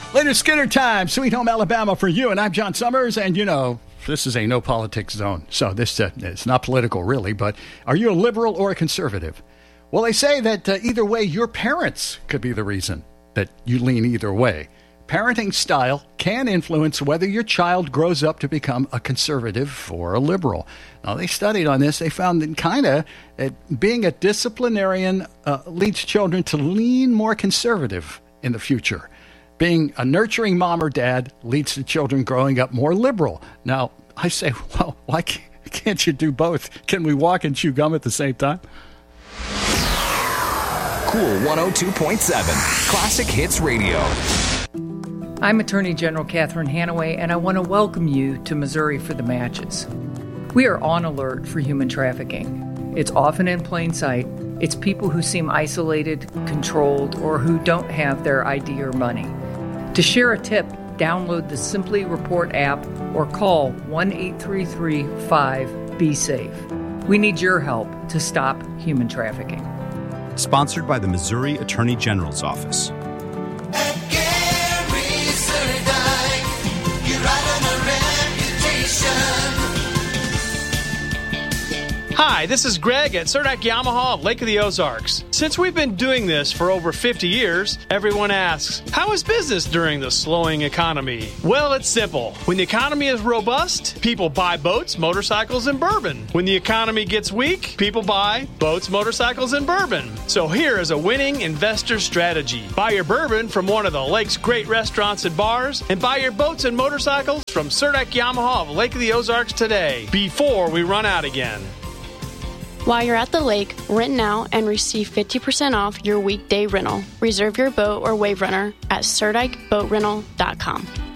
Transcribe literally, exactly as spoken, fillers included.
Later Skinner time, Sweet Home Alabama for you, and I'm John Summers, and you know, this is a no politics zone, so this uh, it's not political really, but are you a liberal or a conservative? Well, they say that uh, either way, your parents could be the reason that you lean either way. Parenting style can influence whether your child grows up to become a conservative or a liberal. Now, they studied on this. They found that kind of uh, being a disciplinarian uh, leads children to lean more conservative in the future. Being a nurturing mom or dad leads to children growing up more liberal. Now, I say, well, why can't you do both? Can we walk and chew gum at the same time? Cool one oh two point seven, Classic Hits Radio. I'm Attorney General Catherine Hanaway, and I want to welcome you to Missouri for the Matches. We are on alert for human trafficking. It's often in plain sight. It's people who seem isolated, controlled, or who don't have their I D or money. To share a tip, download the Simply Report app or call one eight three three five B safe. We need your help to stop human trafficking. Sponsored by the Missouri Attorney General's Office. At Gary Surdike, you're right on a reputation. Hi, this is Greg at Surdike Yamaha of Lake of the Ozarks. Since we've been doing this for over fifty years, everyone asks, how is business during the slowing economy? Well, it's simple. When the economy is robust, people buy boats, motorcycles, and bourbon. When the economy gets weak, people buy boats, motorcycles, and bourbon. So here is a winning investor strategy. Buy your bourbon from one of the lake's great restaurants and bars, and buy your boats and motorcycles from Surdike Yamaha of Lake of the Ozarks today, before we run out again. While you're at the lake, rent now and receive fifty percent off your weekday rental. Reserve your boat or wave runner at Surdike Boat Rental dot com.